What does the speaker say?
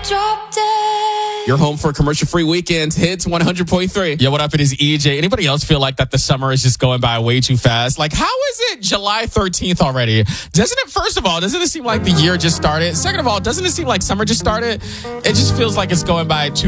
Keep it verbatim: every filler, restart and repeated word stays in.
drop dead. Your home for commercial-free weekends. Hits one hundred point three. Yo, what up? It is E J. Anybody else feel like that the summer is just going by way too fast? Like, how is it July thirteenth already? Doesn't it, first of all, doesn't it seem like the year just started? Second of all, doesn't it seem like summer just started? It just feels like it's going by too